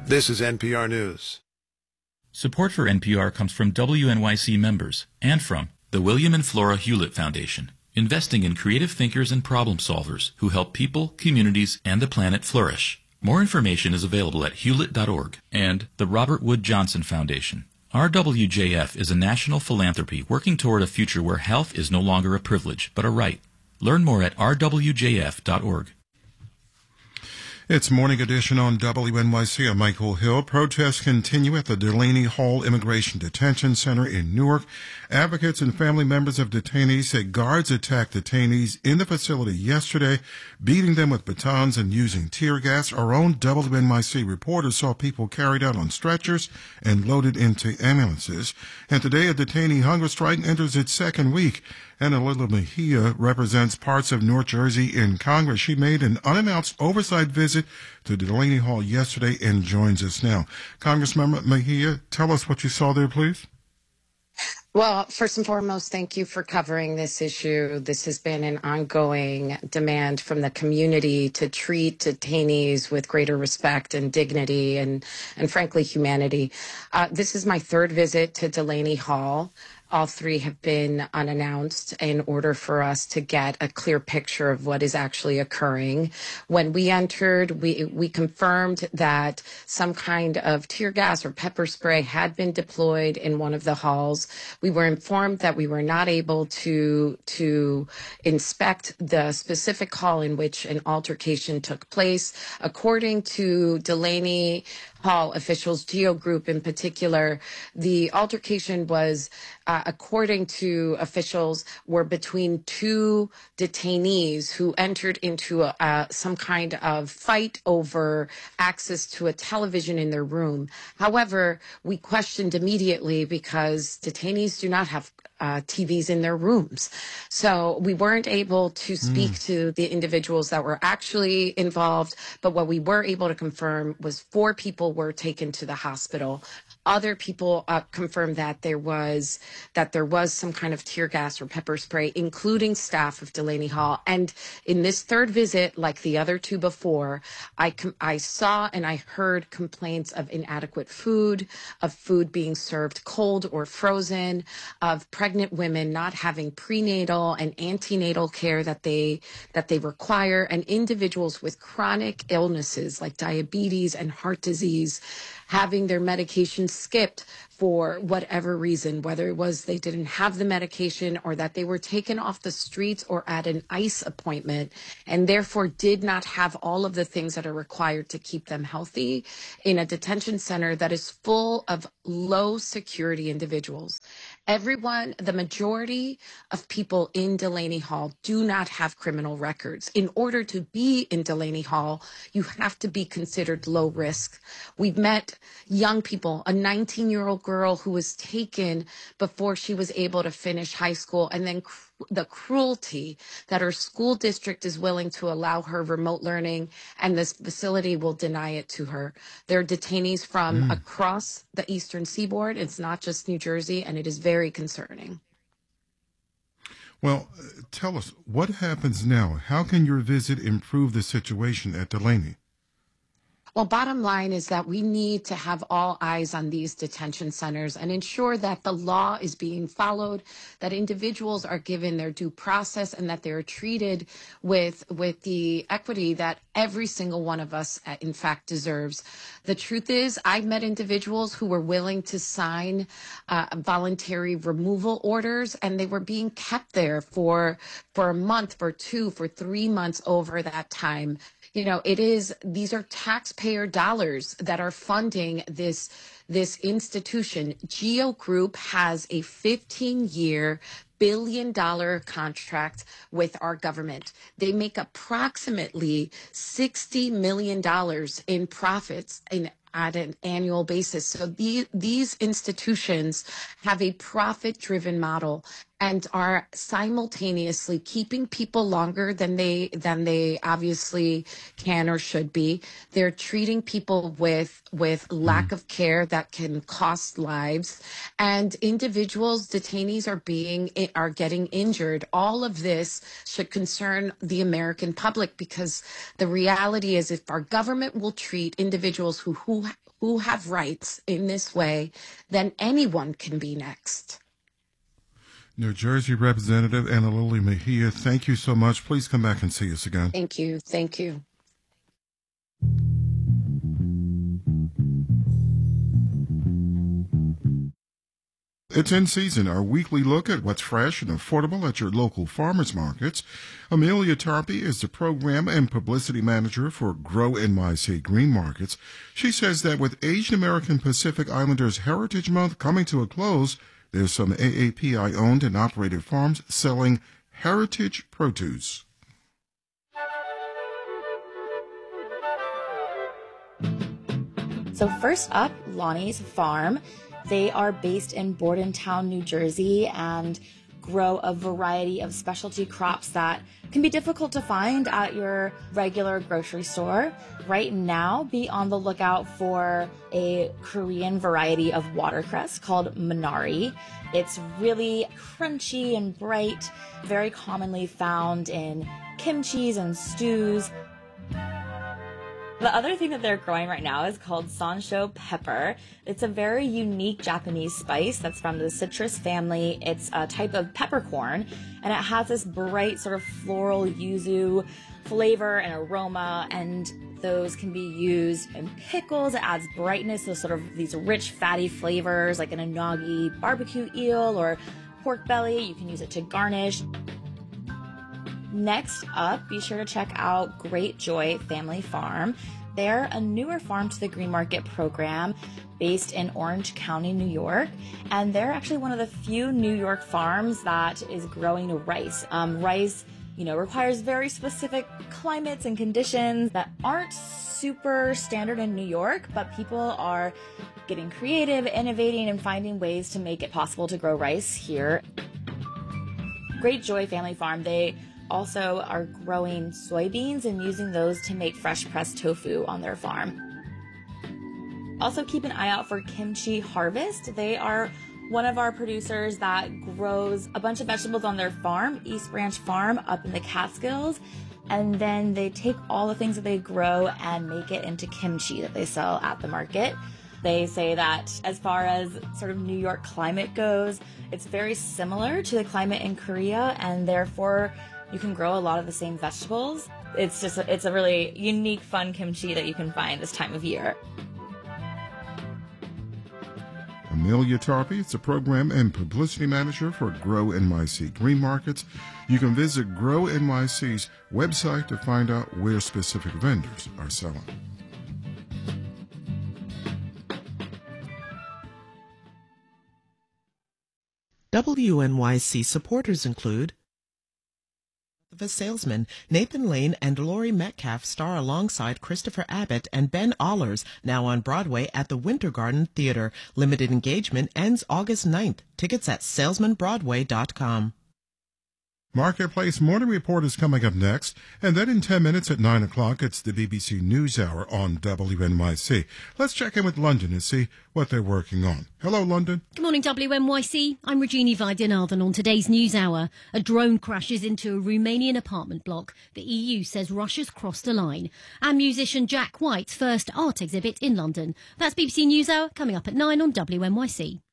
This is NPR News. Support for NPR comes from WNYC members and from the William and Flora Hewlett Foundation, investing in creative thinkers and problem solvers who help people, communities, and the planet flourish. More information is available at hewlett.org. And the Robert Wood Johnson Foundation. RWJF is a national philanthropy working toward a future where health is no longer a privilege, but a right. Learn more at rwjf.org. It's Morning Edition on WNYC. I'm Michael Hill. Protests continue at the Delaney Hall Immigration Detention Center in Newark. Advocates and family members of detainees say guards attacked detainees in the facility yesterday, beating them with batons and using tear gas. Our own WNYC reporters saw people carried out on stretchers and loaded into ambulances. And today, a detainee hunger strike enters its second week. Ana Lila Mejia represents parts of North Jersey in Congress. She made an unannounced oversight visit to Delaney Hall yesterday and joins us now. Congressmember Mejia, tell us what you saw there, please. Well, first and foremost, thank you for covering this issue. This has been an ongoing demand from the community to treat detainees with greater respect and dignity and frankly, humanity. This is my third visit to Delaney Hall. All three have been unannounced in order for us to get a clear picture of what is actually occurring. When we entered, we confirmed that some kind of tear gas or pepper spray had been deployed in one of the halls. We were informed that we were not able to inspect the specific hall in which an altercation took place. According to Delaney Hall officials, Geo Group in particular, the altercation was, according to officials, were between two detainees who entered into some kind of fight over access to a television in their room. However, we questioned immediately because detainees do not have TVs in their rooms. So we weren't able to speak to the individuals that were actually involved, but what we were able to confirm was 4 people were taken to the hospital. Other people confirmed that there was some kind of tear gas or pepper spray, including staff of Delaney Hall. And in this third visit, like the other 2 before, I saw and I heard complaints of inadequate food, of food being served cold or frozen, of pregnant women not having prenatal and antenatal care that they require, and individuals with chronic illnesses like diabetes and heart disease having their medication skipped for whatever reason, whether it was they didn't have the medication or that they were taken off the streets or at an ICE appointment and therefore did not have all of the things that are required to keep them healthy in a detention center that is full of low security individuals. Everyone, the majority of people in Delaney Hall do not have criminal records. In order to be in Delaney Hall, you have to be considered low risk. We've met young people, a 19-year-old girl who was taken before she was able to finish high school, and then the cruelty that her school district is willing to allow her remote learning, and this facility will deny it to her. There are detainees from across the eastern seaboard. It's not just New Jersey, and it is very concerning. Well, tell us, what happens now? How can your visit improve the situation at Delaney? Well, bottom line is that we need to have all eyes on these detention centers and ensure that the law is being followed, that individuals are given their due process, and that they're treated with the equity that every single one of us, in fact, deserves. The truth is, I've met individuals who were willing to sign voluntary removal orders, and they were being kept there for a month, for 2, for 3 months over that time. You know, these are taxpayer dollars that are funding this institution. Geo Group has a 15-year billion-dollar contract with our government. They make approximately $60 million in profits at an annual basis. So these institutions have a profit-driven model. and are simultaneously keeping people longer than they obviously can or should be. They're treating people with lack of care that can cost lives, and individuals, detainees are getting injured. All of this should concern the American public, because the reality is, if our government will treat individuals who have rights in this way, then anyone can be next. New Jersey Representative Ana Lily Mejia, thank you so much. Please come back and see us again. Thank you. Thank you. It's in season, our weekly look at what's fresh and affordable at your local farmers markets. Amelia Tarpey is the program and publicity manager for Grow NYC Green Markets. She says that with Asian American Pacific Islanders Heritage Month coming to a close, there's some AAPI owned and operated farms selling heritage produce. So first up, Lonnie's Farm. They are based in Bordentown, New Jersey, and grow a variety of specialty crops that can be difficult to find at your regular grocery store. Right now, be on the lookout for a Korean variety of watercress called Minari. It's really crunchy and bright, very commonly found in kimchis and stews. The other thing that they're growing right now is called Sansho pepper. It's a very unique Japanese spice that's from the citrus family. It's a type of peppercorn, and it has this bright sort of floral yuzu flavor and aroma, and those can be used in pickles. It adds brightness, so sort of these rich, fatty flavors like an unagi barbecue eel or pork belly. You can use it to garnish. Next up, be sure to check out Great Joy Family Farm. They're a newer farm to the Green Market program based in Orange County, New York. And they're actually one of the few New York farms that is growing rice. Rice, requires very specific climates and conditions that aren't super standard in New York, but people are getting creative, innovating, and finding ways to make it possible to grow rice here. Great Joy Family Farm, they also are growing soybeans and using those to make fresh pressed tofu on their farm. Also keep an eye out for Kimchi Harvest. They are one of our producers that grows a bunch of vegetables on their farm, East Branch Farm up in the Catskills. And then they take all the things that they grow and make it into kimchi that they sell at the market. They say that as far as sort of New York climate goes, it's very similar to the climate in Korea, and therefore you can grow a lot of the same vegetables. It's a really unique, fun kimchi that you can find this time of year. Amelia Tarpey is the program and publicity manager for Grow NYC Green Markets. You can visit Grow NYC's website to find out where specific vendors are selling. WNYC supporters include The Salesman. Nathan Lane and Laurie Metcalf star alongside Christopher Abbott and Ben Allers, now on Broadway at the Winter Garden Theater. Limited engagement ends August 9th. Tickets at salesmanbroadway.com. Marketplace Morning Report is coming up next, and then in 10 minutes at 9 o'clock, it's the BBC NewsHour on WNYC. Let's check in with London and see what they're working on. Hello, London. Good morning, WNYC. I'm Regina Vaidyanathan on today's NewsHour. A drone crashes into a Romanian apartment block. The EU says Russia's crossed a line. And musician Jack White's first art exhibit in London. That's BBC NewsHour coming up at 9 on WNYC.